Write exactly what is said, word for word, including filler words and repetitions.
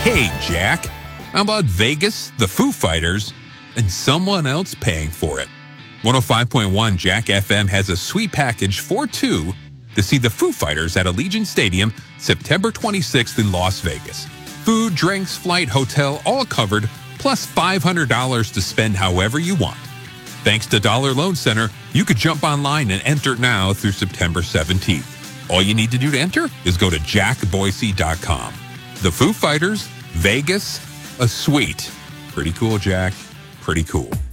Hey, Jack, how about Vegas, the Foo Fighters, and someone else paying for it? one oh five point one Jack F M has a sweet package for two to see the Foo Fighters at Allegiant Stadium September twenty-sixth in Las Vegas. Food, drinks, flight, hotel, all covered, plus five hundred dollars to spend however you want. Thanks to Dollar Loan Center, you could jump online and enter now through September seventeenth. All you need to do to enter is go to jack boise dot com. The Foo Fighters, Vegas, a suite. Pretty cool, Jack. Pretty cool.